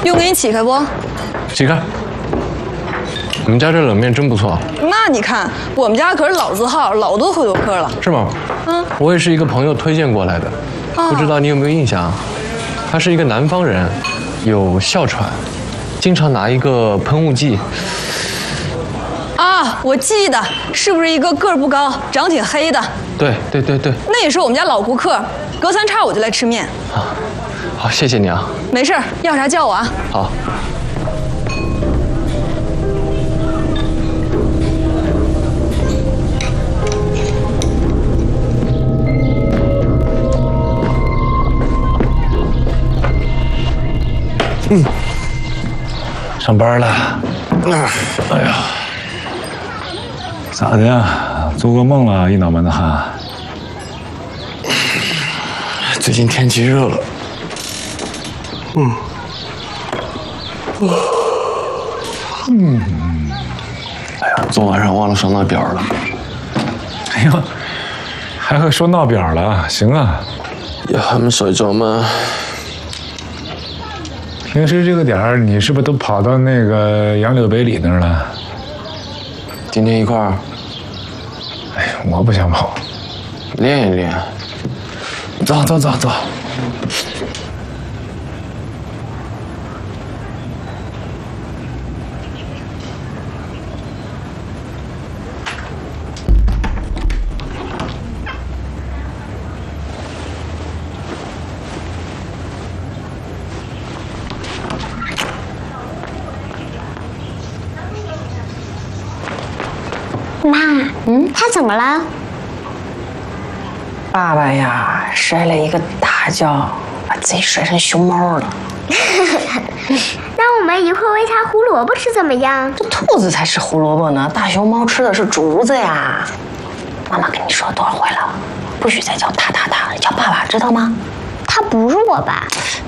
用给你沏开不？ 起开。你们家这冷面真不错。 那你看，我们家可是老字号，老多回头客了。 是吗？ 嗯， 我也是一个朋友推荐过来的，不知道你有没有印象？他是一个南方人，有哮喘，经常拿一个喷雾剂。 啊，我记得，是不是一个个儿不高，长挺黑的？ 对。 那也是我们家老顾客，隔三差五就来吃面。 啊，好，谢谢你啊。 没事，要啥叫我啊。 好。 上班了。哎呀，咋的呀？做噩梦了，一脑门子汗。 最近天气热了。哎呀，昨晚上忘了上闹表了。 哎呦，还会说闹表了？行啊。 要他们睡着吗？ 平时这个点儿，你是不是都跑到那个杨柳北里那儿了？ 今天一块儿。 哎，我不想跑， 练一练。 走。 妈，他怎么了？ 爸爸呀，摔了一个大跤，把自己摔成熊猫了。 那我们一会儿喂它胡萝卜吃怎么样？ 这兔子才吃胡萝卜呢，大熊猫吃的是竹子呀。妈妈跟你说多少回了，不许再叫他，叫爸爸，知道吗？ 他不是我爸。